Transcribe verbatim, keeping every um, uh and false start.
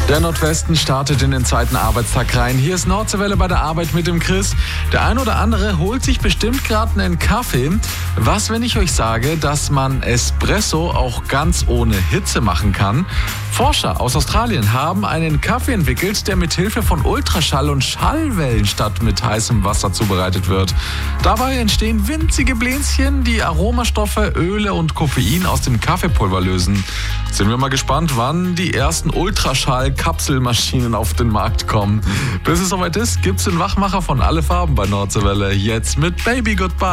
Der Nordwesten startet in den zweiten Arbeitstag rein. Hier ist Nordseewelle bei der Arbeit mit dem Chris. Der ein oder andere holt sich bestimmt gerade einen Kaffee. Was, wenn ich euch sage, dass man Espresso auch ganz ohne Hitze machen kann? Forscher aus Australien haben einen Kaffee entwickelt, der mit Hilfe von Ultraschall und Schallwellen statt mit heißem Wasser zubereitet wird. Dabei entstehen winzige Bläschen, die Aromastoffe, Öle und Koffein aus dem Kaffeepulver lösen. Sind wir mal gespannt, wann die ersten Ultraschall-Kapselmaschinen auf den Markt kommen. Bis es soweit ist, gibt's den Wachmacher von Alle Farben bei Nordseewelle. Jetzt mit Baby Goodbye.